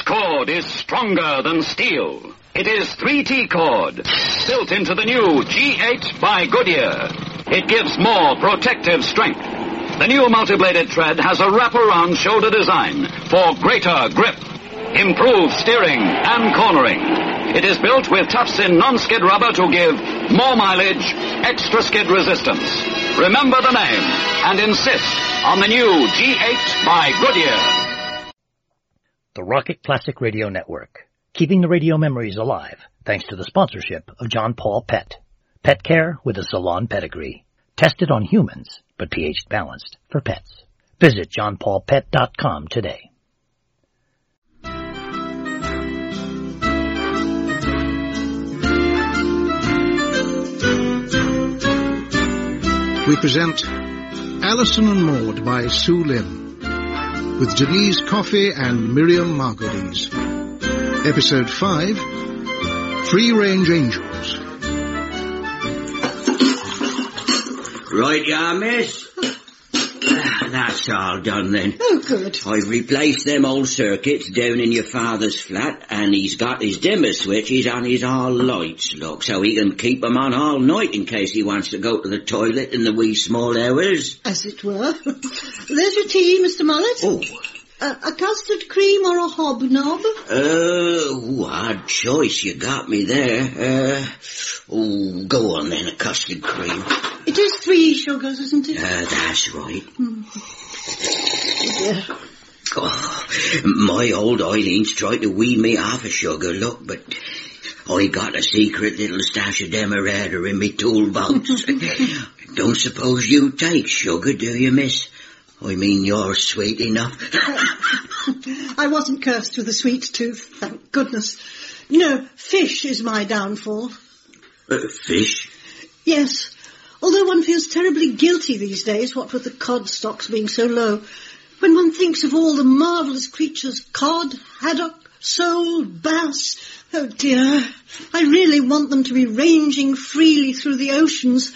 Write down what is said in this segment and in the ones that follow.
This cord is stronger than steel. It is 3T cord, built into the new G8 by Goodyear. It gives more protective strength. The new multi-bladed thread has a wraparound shoulder design for greater grip, improved steering and cornering. It is built with tufts-in non-skid rubber to give more mileage, extra skid resistance. Remember the name and insist on the new G8 by Goodyear. The Rocket Classic Radio Network, keeping the radio memories alive thanks to the sponsorship of John Paul Pet. Pet care with a salon pedigree. Tested on humans, but pH balanced for pets. Visit johnpaulpet.com today. We present Alison and Maud by Sue Lynn, with Denise Coffey and Miriam Margolis. Episode 5, Free-Range Angels. Right, yeah, miss. That's all done then. Oh, good. I've replaced them old circuits down in your father's flat, and he's got his dimmer switches on his all lights, look, so he can keep them on all night in case he wants to go to the toilet in the wee small hours. As it were. There's your tea, Mr. Mullet. Oh. A custard cream or a hobnob? Odd choice, you got me there. Go on then, a custard cream. It is 3 sugars, isn't it? That's right. Yeah. Oh, my old Eileen's tried to wean me off of sugar, look, but I got a secret little stash of Demerara in me toolbox. Don't suppose you take sugar, do you, miss? I mean, you're sweet enough. I wasn't cursed with a sweet tooth, thank goodness. No, fish is my downfall. Fish? Yes. Although one feels terribly guilty these days, what with the cod stocks being so low, when one thinks of all the marvellous creatures, cod, haddock, sole, bass. Oh dear, I really want them to be ranging freely through the oceans.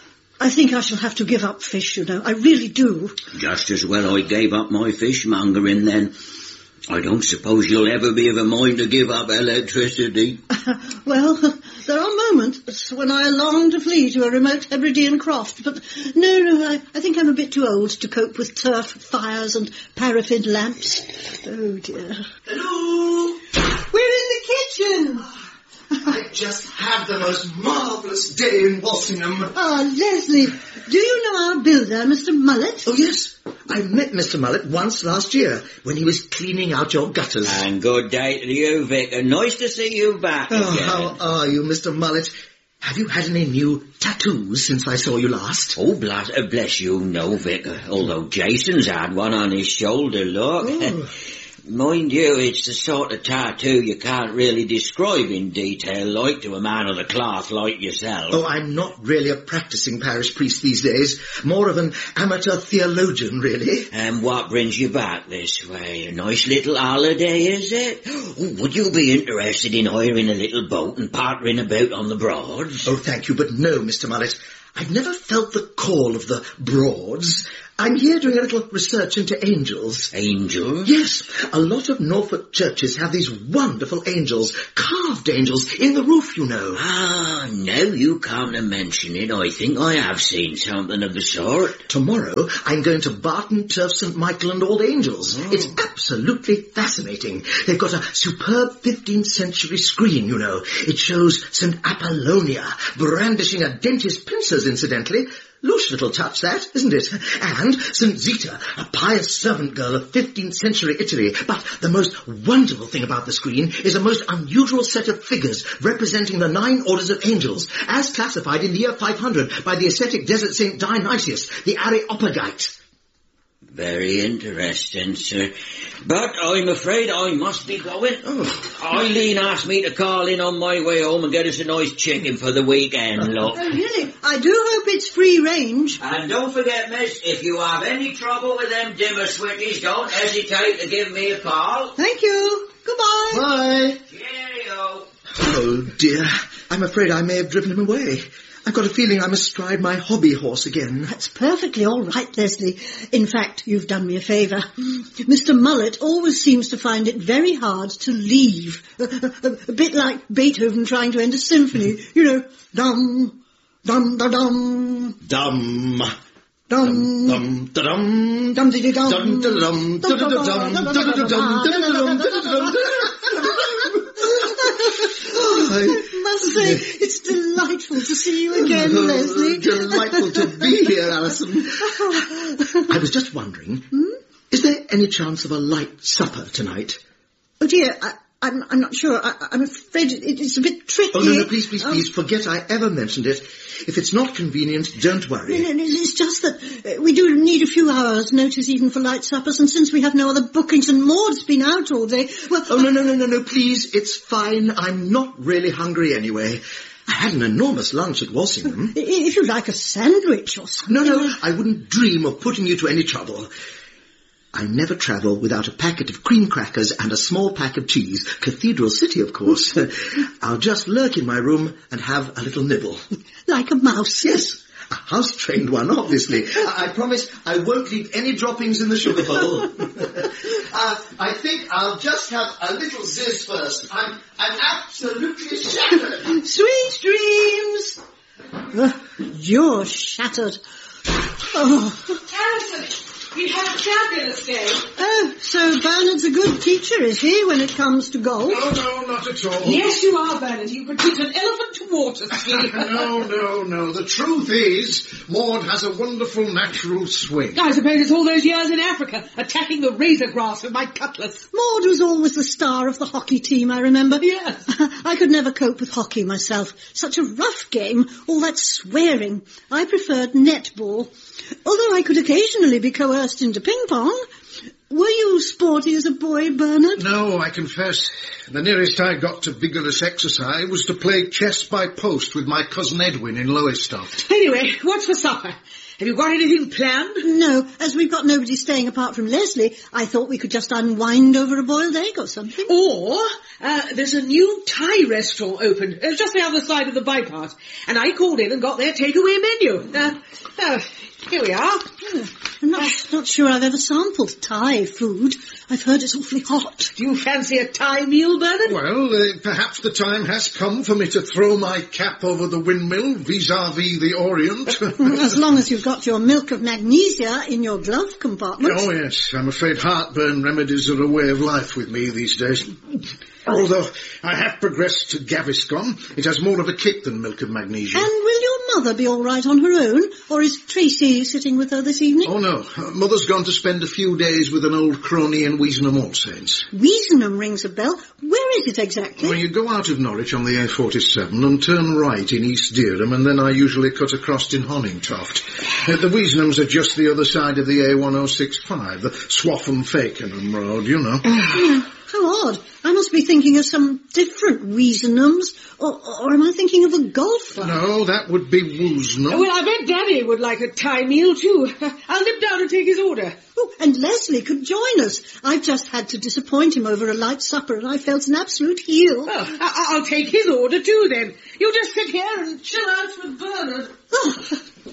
I think I shall have to give up fish, you know. I really do. Just as well I gave up my fishmongering then. I don't suppose you'll ever be of a mind to give up electricity. Well, there are moments when I long to flee to a remote Hebridean croft, but no, I think I'm a bit too old to cope with turf fires and paraffin lamps. Oh, dear. Hello? We're in the kitchen. I just had the most marvellous day in Walsingham. Ah, Leslie, do you know our builder, Mr. Mullet? Oh, yes. I met Mr. Mullet once last year when he was cleaning out your gutters. And good day to you, Vicar. Nice to see you back again. How are you, Mr. Mullet? Have you had any new tattoos since I saw you last? Oh, bless you, no, Vicar. Although Jason's had one on his shoulder, look. Oh. Mind you, it's the sort of tattoo you can't really describe in detail, like to a man of the cloth like yourself. Oh, I'm not really a practising parish priest these days. More of an amateur theologian, really. And what brings you back this way? A nice little holiday, is it? Oh, would you be interested in hiring a little boat and partering about on the Broads? Oh, thank you, but no, Mr. Mullet. I've never felt the call of the Broads. I'm here doing a little research into angels. Angels? Yes, a lot of Norfolk churches have these wonderful angels, carved angels, in the roof, you know. Ah, now you come to mention it, I think I have seen something of the sort. Tomorrow, I'm going to Barton, Turf, St. Michael and All Angels. Oh. It's absolutely fascinating. They've got a superb 15th century screen, you know. It shows St. Apollonia brandishing a dentist's pincers, incidentally. Louche little touch, that, isn't it? And St. Zita, a pious servant girl of 15th century Italy. But the most wonderful thing about the screen is a most unusual set of figures representing the 9 orders of angels, as classified in the year 500 by the ascetic desert St. Dionysius, the Areopagite. Very interesting, sir. But I'm afraid I must be going. Oh. Eileen asked me to call in on my way home and get us a nice chicken for the weekend, look. Oh, really? I do hope it's free range. And don't forget, miss, if you have any trouble with them dimmer switches, don't hesitate to give me a call. Thank you. Goodbye. Bye. Cheerio. Oh, dear. I'm afraid I may have driven him away. I've got a feeling I'm astride my hobby horse again. That's perfectly all right, Leslie. In fact, you've done me a favour. Mr. Mullet always seems to find it very hard to leave. A bit like Beethoven trying to end a symphony. You know, dum, dum, da, dum. Dum. Dum, Dum, da, dum. dum, diddy, dum. Dum, da, dum. Da, da, da, dum. Da, da, da, dum. Da, da, da, dum. Da, da, da, dum. I must say, it's delightful to see you again, Leslie. Delightful to be here, Alison. I was just wondering, is there any chance of a light supper tonight? Oh dear, I'm not sure. I'm afraid it's a bit tricky. Oh, no, please, forget I ever mentioned it. If it's not convenient, don't worry. No, it's just that we do need a few hours' notice even for light suppers, and since we have no other bookings and Maud's been out all day, well... Oh, no, please, it's fine. I'm not really hungry anyway. I had an enormous lunch at Walsingham. If you'd like a sandwich or something... No, I wouldn't dream of putting you to any trouble. I never travel without a packet of cream crackers and a small pack of cheese. Cathedral City, of course. I'll just lurk in my room and have a little nibble. Like a mouse? Yes, a house-trained one, obviously. I promise I won't leave any droppings in the sugar bowl. I think I'll just have a little ziz first. I'm absolutely shattered. Sweet dreams! You're shattered. Oh. Alison, we had a fabulous day. Oh, so Bernard's a good teacher, is he, when it comes to golf? No, not at all. Yes, you are, Bernard. You could teach an elephant to water ski. No. The truth is, Maud has a wonderful natural swing. I suppose it's all those years in Africa, attacking the razor grass with my cutlass. Maud was always the star of the hockey team, I remember. Yes. I could never cope with hockey myself. Such a rough game, all that swearing. I preferred netball. Although I could occasionally be coerced into ping-pong. Were you sporty as a boy, Bernard? No, I confess. The nearest I got to vigorous exercise was to play chess by post with my cousin Edwin in Lowestoft. Anyway, what's for supper? Have you got anything planned? No, as we've got nobody staying apart from Leslie, I thought we could just unwind over a boiled egg or something. Or, there's a new Thai restaurant opened, just the other side of the bypass. And I called in and got their takeaway menu. Here we are. I'm not sure I've ever sampled Thai food. I've heard it's awfully hot. Do you fancy a Thai meal, Bernard? Well, perhaps the time has come for me to throw my cap over the windmill vis-à-vis the Orient. As long as you've got your milk of magnesia in your glove compartment. Oh, yes. I'm afraid heartburn remedies are a way of life with me these days. Although I have progressed to Gaviscon, it has more of a kick than milk of magnesia. And will your mother be all right on her own? Or is Tracy sitting with her this evening? Oh, no. Mother's gone to spend a few days with an old crony in Weasenham All Saints. Weasenham rings a bell. Where is it exactly? Well, you go out of Norwich on the A47 and turn right in East Dereham, and then I usually cut across in Honingtoft. The Weasenhams are just the other side of the A1065, the Swaffham-Fakenham road, you know. How odd. I must be thinking of some different Weasenhams, or am I thinking of a golfer? No, that would be Woosnam. Well, I bet Daddy would like a Thai meal too. I'll nip down and take his order. Oh, and Leslie could join us. I've just had to disappoint him over a light supper, and I felt an absolute heel. Oh, I'll take his order too, then. You just sit here and chill out with Bernard. Oh.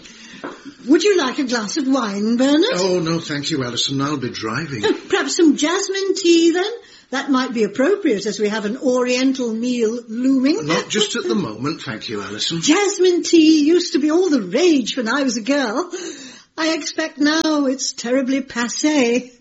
Would you like a glass of wine, Bernard? Oh, no, thank you, Alison. I'll be driving. Oh, perhaps some jasmine tea, then? That might be appropriate, as we have an oriental meal looming. Not just at the moment, thank you, Alison. Jasmine tea used to be all the rage when I was a girl. I expect now it's terribly passé.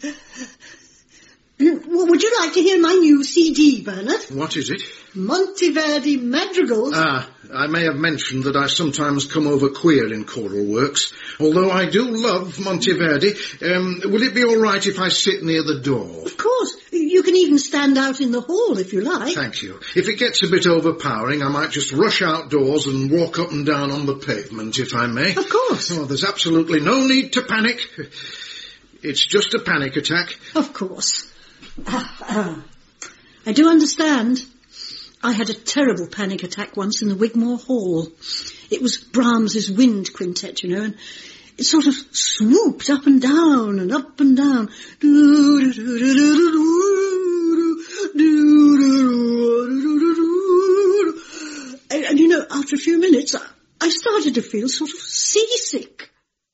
Would you like to hear my new CD, Bernard? What is it? Monteverdi Madrigals. I may have mentioned that I sometimes come over queer in choral works, although I do love Monteverdi. Will it be all right if I sit near the door? Of course. You can even stand out in the hall if you like. Thank you. If it gets a bit overpowering, I might just rush outdoors and walk up and down on the pavement, if I may. Of course. Oh, there's absolutely no need to panic. It's just a panic attack. Of course. I do understand. I had a terrible panic attack once in the Wigmore Hall. It was Brahms's Wind Quintet, you know, and it sort of swooped up and down and up and down. And you know, after a few minutes, I started to feel sort of seasick.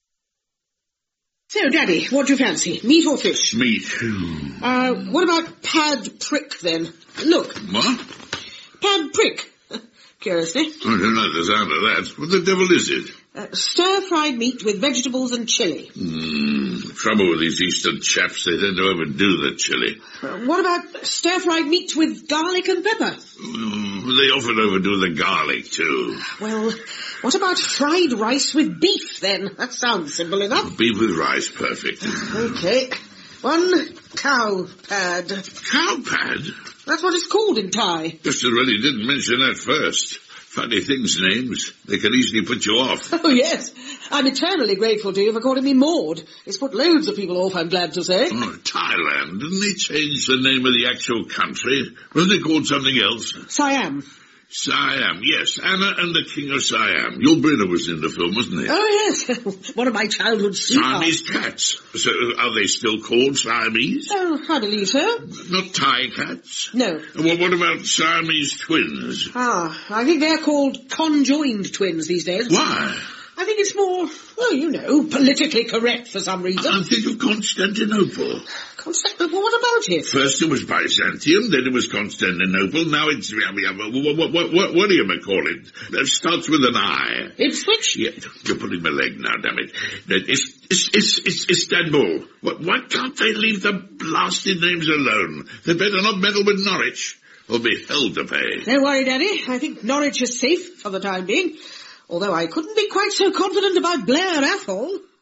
So, Daddy, what do you fancy? Meat or fish? Meat. What about pad prick, then? Look. What? Pad prick. Curiously. I don't like the sound of that. What the devil is it? Stir-fried meat with vegetables and chilli. Trouble with these Eastern chaps, they tend to overdo the chili. What about stir-fried meat with garlic and pepper? They often overdo the garlic, too. Well, what about fried rice with beef, then? That sounds simple enough. Beef with rice, perfect. Okay. 1 cow pad. Cow pad? That's what it's called in Thai. Just as well you didn't mention that first. Funny things, names. They can easily put you off. Oh, yes. I'm eternally grateful to you for calling me Maud. It's put loads of people off, I'm glad to say. Oh, Thailand. Didn't they change the name of the actual country? Wasn't it called something else? Siam. Siam, yes. Anna and the King of Siam. Your brother was in the film, wasn't he? Oh, yes. One of my childhood sweethearts. Siamese cats. So, are they still called Siamese? Oh, I believe so. Not Thai cats? No. Well, what about Siamese twins? I think they're called conjoined twins these days. Why? I think it's more, well, you know, politically correct for some reason. I think of Constantinople. Constantinople? What about it? First it was Byzantium, then it was Constantinople, now it's, what do you call it? That starts with an I. Ipswich? Yeah, you're pulling my leg now, damn it. It's Istanbul. Why can't they leave the blasted names alone? They better not meddle with Norwich, or be hell to pay. Don't worry, Daddy. I think Norwich is safe for the time being. Although I couldn't be quite so confident about Blair Athol.